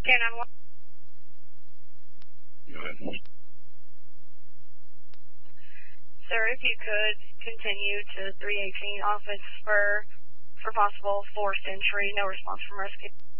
K91. Go ahead. Sir, if you could continue to 318 off its spur for possible forced entry, no response from rescue.